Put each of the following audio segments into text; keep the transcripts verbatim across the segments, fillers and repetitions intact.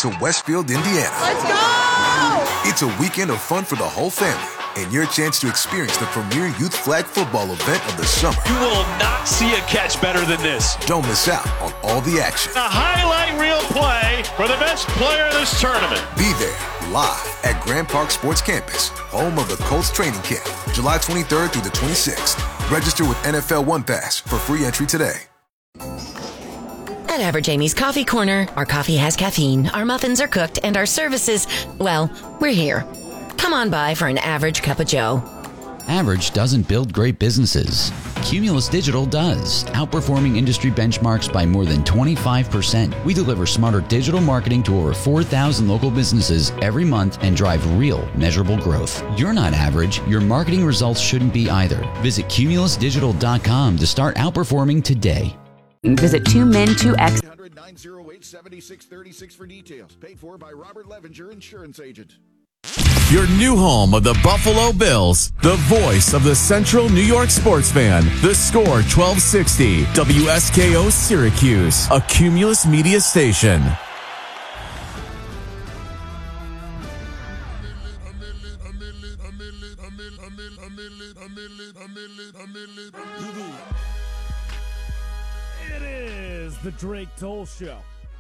to Westfield, Indiana. Let's go! It's a weekend of fun for the whole family and your chance to experience the premier youth flag football event of the summer. You will not see a catch better than this. Don't miss out on all the action. A highlight reel play for the best player of this tournament. Be there live at Grand Park Sports Campus, home of the Colts training camp, July twenty-third through the twenty-sixth. Register with N F L One Pass for free entry today. At Average Amy's Coffee Corner, our coffee has caffeine, our muffins are cooked, and our services, well, we're here. Come on by for an average cup of joe. Average doesn't build great businesses. Cumulus Digital does, outperforming industry benchmarks by more than twenty-five percent. We deliver smarter digital marketing to over four thousand local businesses every month and drive real, measurable growth. You're not average. Your marketing results shouldn't be either. Visit cumulus digital dot com to start outperforming today. Visit two men two X. nine oh eight, seven six three six for details. Paid for by Robert Levenger, insurance agent. Your new home of the Buffalo Bills, the voice of the Central New York sports fan. The Score twelve sixty, W S K O Syracuse, a Cumulus media station. It is the Drake Toll Show.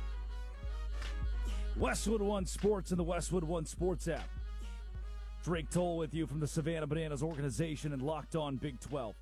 Westwood One Sports and the Westwood One Sports app. Drake Toll with you from the Savannah Bananas organization and Locked On Big twelve.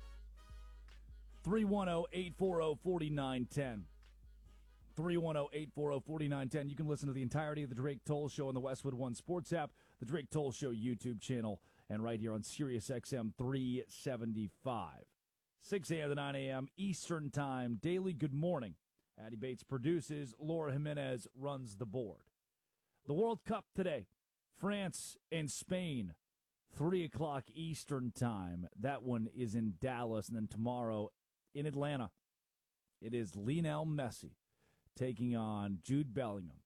three one zero, eight four zero, four nine one zero. three one zero, eight four zero, four nine one zero. You can listen to the entirety of the Drake Toll Show on the Westwood One Sports app, the Drake Toll Show YouTube channel, and right here on Sirius X M three seventy-five. six a.m. to nine a.m. Eastern Time. Daily Good Morning. Addie Bates produces. Laura Jimenez runs the board. The World Cup today. France and Spain. three o'clock Eastern Time. That one is in Dallas. And then tomorrow in Atlanta, it is Lionel Messi taking on Jude Bellingham.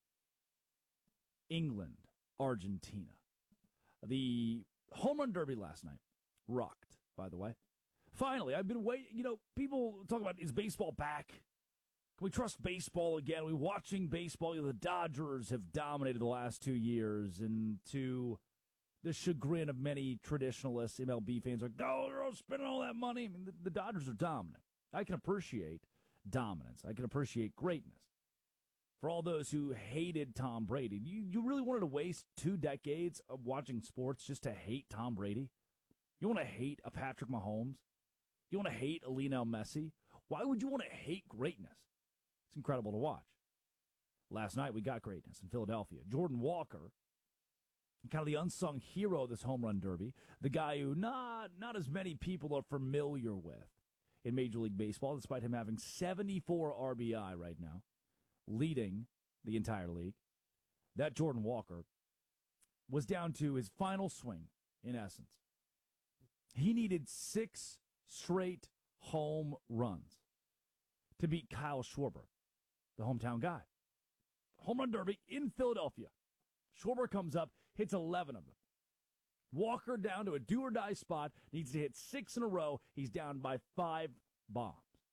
England, Argentina. The home run derby last night. Rocked, by the way. Finally, I've been waiting. You know, people talk about, is baseball back? Can we trust baseball again? Are we watching baseball? You know, the Dodgers have dominated the last two years, and to the chagrin of many traditionalists, M L B fans, are like, no, they're all spending all that money. I mean, the, the Dodgers are dominant. I can appreciate dominance. I can appreciate greatness. For all those who hated Tom Brady, you, you really wanted to waste two decades of watching sports just to hate Tom Brady? You want to hate a Patrick Mahomes? You want to hate a Lionel Messi? Why would you want to hate greatness? It's incredible to watch. Last night, we got greatness in Philadelphia. Jordan Walker, kind of the unsung hero of this home run derby, the guy who not, not as many people are familiar with in Major League Baseball, despite him having seventy-four R B I right now, leading the entire league. That Jordan Walker was down to his final swing, in essence. He needed six straight home runs to beat Kyle Schwarber, the hometown guy. Home run derby in Philadelphia. Schwarber comes up, hits eleven of them. Walker down to a do-or-die spot, needs to hit six in a row. He's down by five bombs.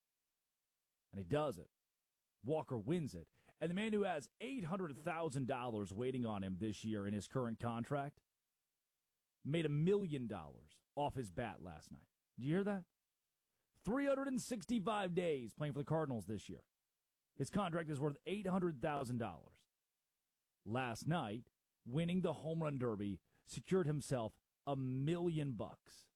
And he does it. Walker wins it. And the man who has eight hundred thousand dollars waiting on him this year in his current contract made a million dollars off his bat last night. Did you hear that? three hundred sixty-five days playing for the Cardinals this year. His contract is worth eight hundred thousand dollars. Last night, winning the home run derby, secured himself a million bucks.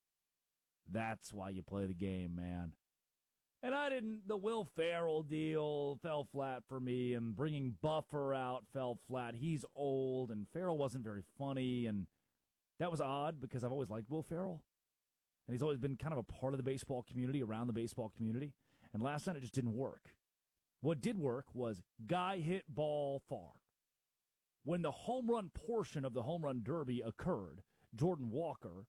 That's why you play the game, man. And I didn't, the Will Ferrell deal fell flat for me, and bringing Buffer out fell flat. He's old, and Ferrell wasn't very funny, and that was odd because I've always liked Will Ferrell. And he's always been kind of a part of the baseball community, around the baseball community. And last night it just didn't work. What did work was guy hit ball far. When the home run portion of the home run derby occurred, Jordan Walker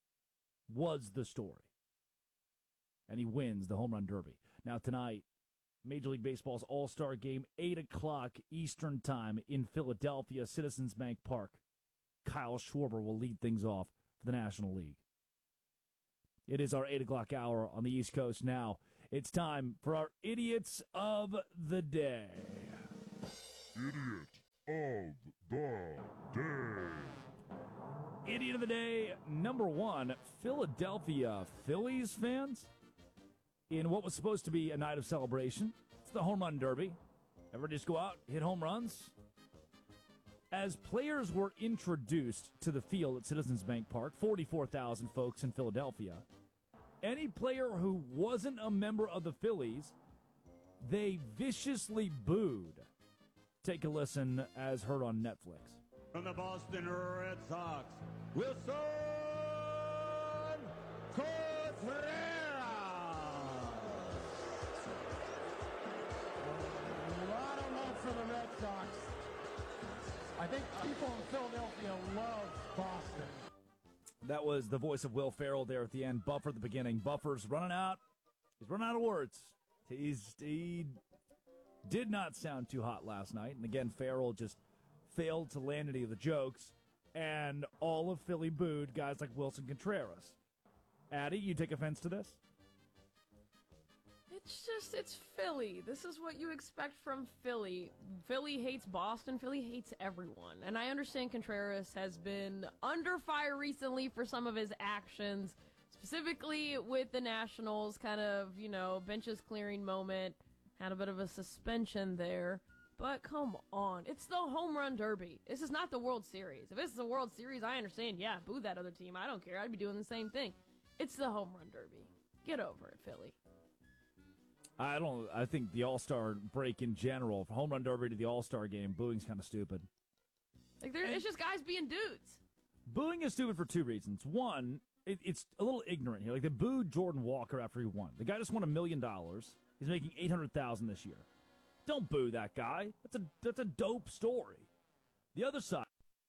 was the story. And he wins the home run derby. Now tonight, Major League Baseball's All-Star Game, eight o'clock Eastern Time in Philadelphia, Citizens Bank Park. Kyle Schwarber will lead things off for the National League. It is our eight o'clock hour on the East Coast now. It's time for our Idiots of the Day. Idiot of the day. Idiot of the day, number one, Philadelphia Phillies fans. In what was supposed to be a night of celebration, it's the home run derby. Everybody just go out, hit home runs. As players were introduced to the field at Citizens Bank Park, forty-four thousand folks in Philadelphia, any player who wasn't a member of the Phillies, they viciously booed. Take a listen as heard on Netflix. From the Boston Red Sox, Wilson Contreras. A lot of love for the Red Sox. I think people in Philadelphia love Boston. That was the voice of Will Ferrell there at the end. Buffer at the beginning. Buffer's running out. He's running out of words. He's, he did not sound too hot last night. And again, Ferrell just failed to land any of the jokes. And all of Philly booed guys like Wilson Contreras. Addie, you take offense to this? It's just, it's Philly. This is what you expect from Philly. Philly hates Boston. Philly hates everyone. And I understand Contreras has been under fire recently for some of his actions, specifically with the Nationals, kind of, you know, benches clearing moment. Had a bit of a suspension there. But come on. It's the home run derby. This is not the World Series. If this is the World Series, I understand. Yeah, boo that other team. I don't care. I'd be doing the same thing. It's the home run derby. Get over it, Philly. I don't. I think the All-Star break in general, from home run derby to the All-Star game, booing's kind of stupid. Like there, it's just guys being dudes. Booing is stupid for two reasons. One, it, it's a little ignorant here. Like they booed Jordan Walker after he won. The guy just won a million dollars. He's making eight hundred thousand this year. Don't boo that guy. That's a that's a dope story. The other side.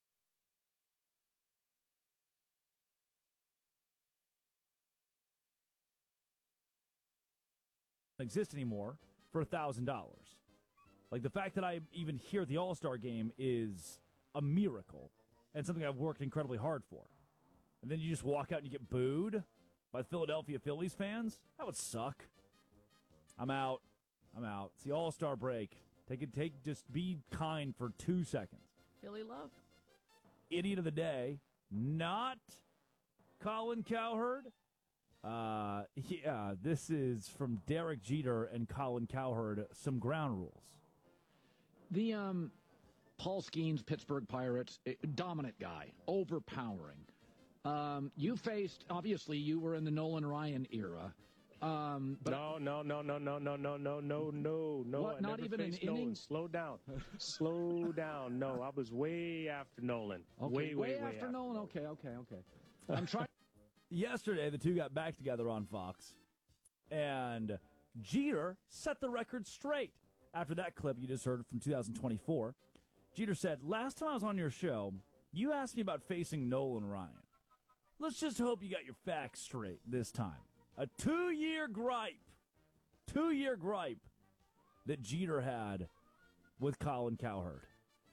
Exist anymore for a thousand dollars. Like the fact that I even hear the All-Star game is a miracle and something I've worked incredibly hard for. And then you just walk out and you get booed by Philadelphia Phillies fans? That would suck. I'm out. I'm out. It's the All-Star break. Take it. Take. Just be kind for two seconds. Philly love. Idiot of the day, not Colin Cowherd. Uh, yeah, this is from Derek Jeter and Colin Cowherd, some ground rules. The um, Paul Skeens, Pittsburgh Pirates, dominant guy, overpowering. Um, you faced, obviously, you were in the Nolan Ryan era. Um, but no, no, no, no, no, no, no, no, no, no, no. What, I not never even an faced inning? Nolan. Slow down. Slow down. No, I was way after Nolan. Okay, way, way, way, way after, after Nolan. Nolan. Okay, okay, okay. I'm trying. Yesterday, the two got back together on Fox, and Jeter set the record straight. After that clip you just heard from two thousand twenty-four, Jeter said, last time I was on your show, you asked me about facing Nolan Ryan. Let's just hope you got your facts straight this time. A two-year gripe, two-year gripe that Jeter had with Colin Cowherd.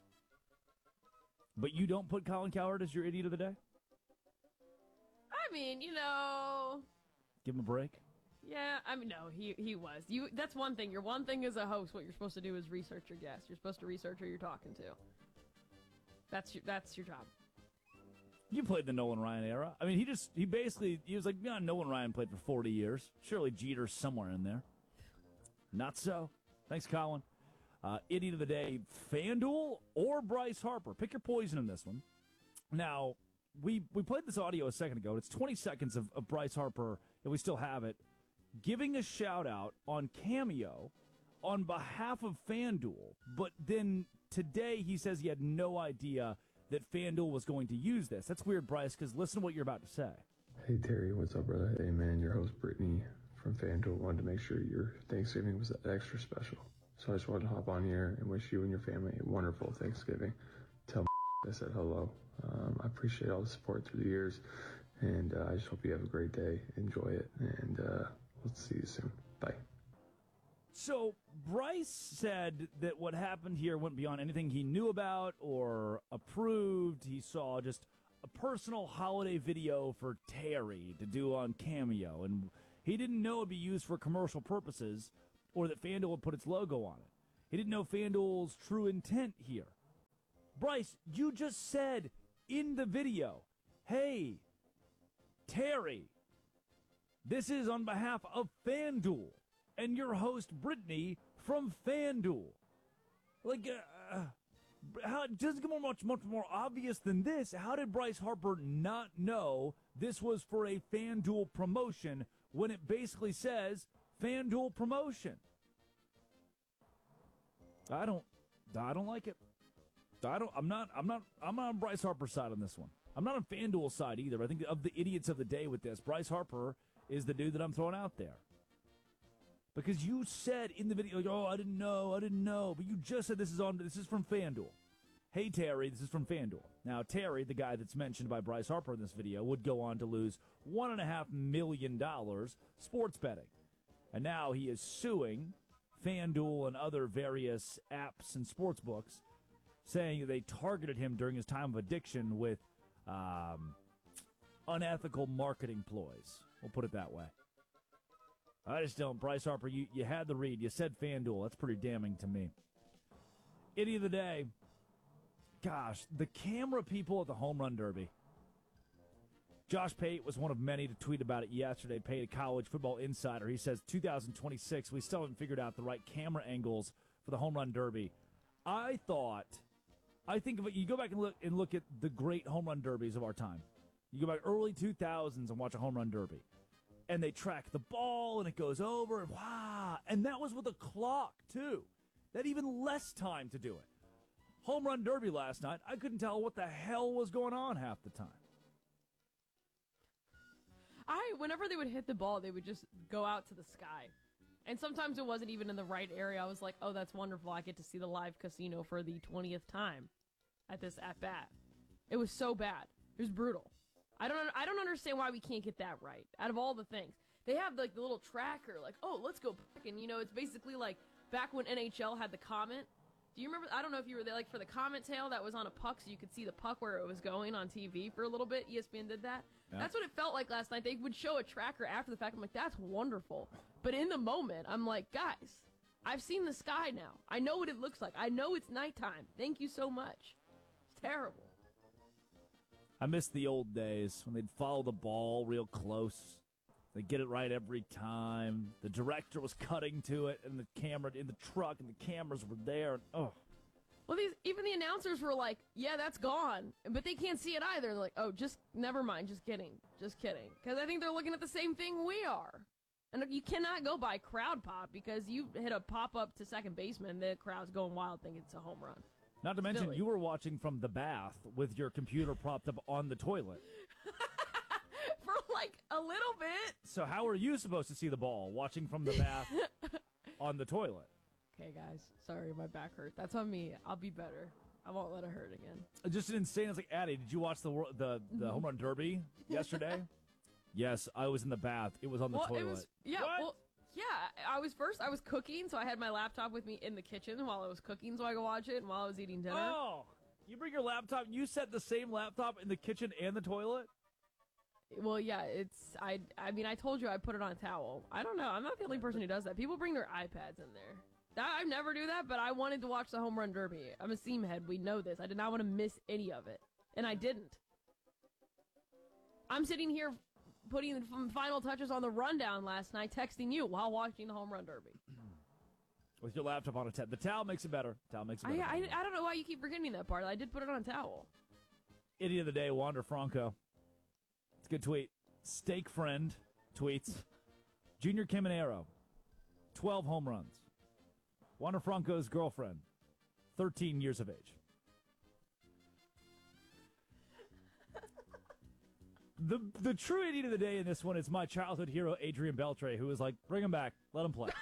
But you don't put Colin Cowherd as your idiot of the day? I mean, you know. Give him a break. Yeah, I mean, no, he he was. You. That's one thing. Your one thing as a host, what you're supposed to do is research your guests. You're supposed to research who you're talking to. That's your, that's your job. You played the Nolan Ryan era. I mean, he just, he basically, he was like, yeah, Nolan Ryan played for forty years. Surely Jeter's somewhere in there. Not so. Thanks, Colin. Uh, idiot of the day, FanDuel or Bryce Harper. Pick your poison in this one. Now, we we played this audio a second ago. It's twenty seconds of, of Bryce Harper, and we still have it, giving a shout-out on Cameo on behalf of FanDuel. But then today he says he had no idea that FanDuel was going to use this. That's weird, Bryce, because listen to what you're about to say. Hey, Terry, what's up, brother? Hey, man, your host, Brittany from FanDuel, wanted to make sure your Thanksgiving was extra special. So I just wanted to hop on here and wish you and your family a wonderful Thanksgiving. Tell I said hello. Um, I appreciate all the support through the years, and uh, I just hope you have a great day. Enjoy it, and uh, we'll see you soon. Bye. So Bryce said that what happened here went beyond anything he knew about or approved. He saw just a personal holiday video for Terry to do on Cameo, and he didn't know it would be used for commercial purposes or that FanDuel would put its logo on it. He didn't know FanDuel's true intent here. Bryce, you just said in the video, hey, Terry, this is on behalf of FanDuel and your host, Brittany, from FanDuel. Like, uh, how, it doesn't get much, much more obvious than this. How did Bryce Harper not know this was for a FanDuel promotion when it basically says FanDuel promotion? I don't, I don't like it. I don't. I'm not. I'm not. I'm not on Bryce Harper's side on this one. I'm not on FanDuel's side either. I think of the idiots of the day with this, Bryce Harper is the dude that I'm throwing out there. Because you said in the video, like, oh, I didn't know, I didn't know, but you just said this is on. This is from FanDuel. Hey Terry, this is from FanDuel. Now Terry, the guy that's mentioned by Bryce Harper in this video, would go on to lose one and a half million dollars sports betting, and now he is suing FanDuel and other various apps and sports books, saying they targeted him during his time of addiction with um, unethical marketing ploys. We'll put it that way. I just don't. Bryce Harper, you, you had the read. You said FanDuel. That's pretty damning to me. Idiot of the day. Gosh, the camera people at the Home Run Derby. Josh Pate was one of many to tweet about it yesterday. Pate, a College Football Insider. He says, two thousand twenty-six, we still haven't figured out the right camera angles for the Home Run Derby. I thought... I think of it, you go back and look and look at the great home run derbies of our time. You go back early two thousands and watch a home run derby. And they track the ball and it goes over and wow. And that was with a clock too. That even less time to do it. Home run derby last night, I couldn't tell what the hell was going on half the time. I, whenever they would hit the ball, they would just go out to the sky. And sometimes it wasn't even in the right area. I was like, oh, that's wonderful. I get to see the live casino for the twentieth time at this at-bat. It was so bad. It was brutal. I don't I don't understand why we can't get that right. Out of all the things. They have, like, the little tracker, like, oh, let's go back. And, you know, it's basically like back when N H L had the comment. Do you remember? I don't know if you were there, like, for the comment tail that was on a puck so you could see the puck where it was going on T V for a little bit. E S P N did that. Yeah. That's what it felt like last night. They would show a tracker after the fact. I'm like, that's wonderful. But in the moment, I'm like, guys, I've seen the sky now. I know what it looks like. I know it's nighttime. Thank you so much. It's terrible. I miss the old days when they'd follow the ball real close. They'd get it right every time. The director was cutting to it, and the camera in the truck, and the cameras were there. And, oh. Well, these even the announcers were like, yeah, that's gone. But they can't see it either. They're like, oh, just, never mind, just kidding. Just kidding. Because I think they're looking at the same thing we are. And you cannot go by crowd pop because you hit a pop-up to second baseman, the crowd's going wild thinking it's a home run. Not to mention, Silly. you were watching from the bath with your computer propped up on the toilet. For like a little bit. So how are you supposed to see the ball watching from the bath on the toilet? Okay, guys. Sorry, my back hurt. That's on me. I'll be better. I won't let it hurt again. Just an insane. It's like, Addie, did you watch the wor- the the home run derby yesterday? Yes, I was in the bath. It was on the well, toilet. It was, yeah, what? well, yeah. I was first. I was cooking, so I had my laptop with me in the kitchen while I was cooking, so I could watch it. And while I was eating dinner. Oh, you bring your laptop. You set the same laptop in the kitchen and the toilet. Well, yeah. It's I. I mean, I told you I put it on a towel. I don't know. I'm not the only person who does that. People bring their iPads in there. That, I never do that, but I wanted to watch the home run derby. I'm a seam head. We know this. I did not want to miss any of it, and I didn't. I'm sitting here putting the final touches on the rundown last night, texting you while watching the home run derby. With your laptop on a towel. The towel makes it better. Towel makes it better. I, I, I don't know why you keep forgetting that part. I did put it on a towel. Idiot of the day, Wander Franco. It's a good tweet. Steak Friend tweets, Junior Caminero, twelve home runs. Wander Franco's girlfriend, thirteen years of age. The the true idiot of the day in this one is my childhood hero, Adrian Beltre, who was like, bring him back. Let him play.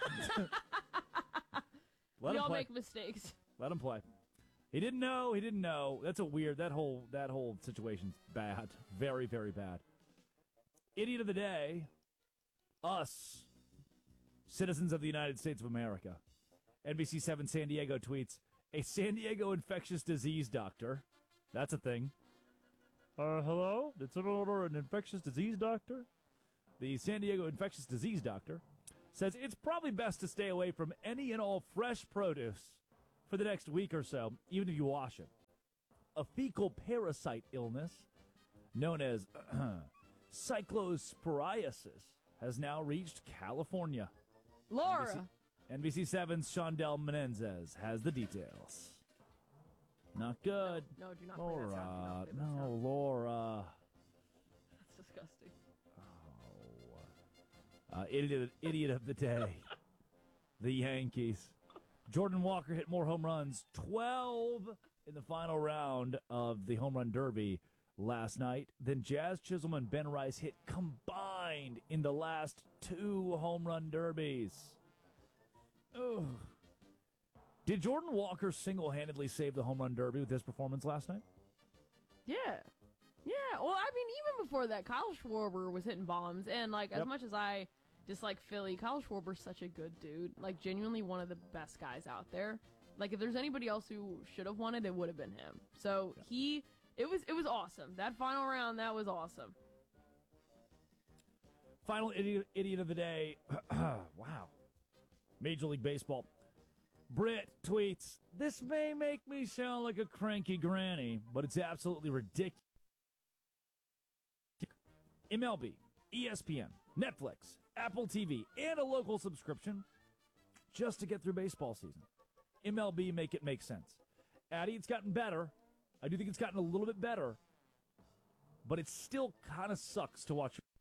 Let we him all play. make mistakes. Let him play. He didn't know. He didn't know. That's a weird, that whole, that whole situation's bad. Very, very bad. Idiot of the day, us, citizens of the United States of America. N B C seven San Diego tweets, a San Diego infectious disease doctor. That's a thing. Uh, hello? Did someone order an infectious disease doctor? The San Diego infectious disease doctor says it's probably best to stay away from any and all fresh produce for the next week or so, even if you wash it. a fecal parasite illness known as cyclosporiasis has now reached California. Laura. N B C seven's Shondell Menendez has the details. Not good. No, no do not Laura. bring that sound. Do not bring that No, sound. Laura. That's disgusting. Oh. Uh, idiot, idiot of the day. The Yankees. Jordan Walker hit more home runs, twelve in the final round of the home run derby last night than Jazz Chisholm and Ben Rice hit combined in the last two home run derbies. Ugh. Did Jordan Walker single-handedly save the home run derby with his performance last night? Yeah. Yeah. Well, I mean, even before that, Kyle Schwarber was hitting bombs. And, like, as Yep. much as I dislike Philly, Kyle Schwarber's such a good dude. Like, genuinely one of the best guys out there. Like, if there's anybody else who should have won it, it would have been him. So, Yeah. he, it was, it was awesome. That final round, that was awesome. Final idiot, idiot of the day. Wow. Major League Baseball. Britt tweets, "This may make me sound like a cranky granny, but it's absolutely ridiculous. M L B, E S P N, Netflix, Apple T V, and a local subscription just to get through baseball season. M L B make it make sense. Addy, it's gotten better. I do think it's gotten a little bit better, but it still kind of sucks to watch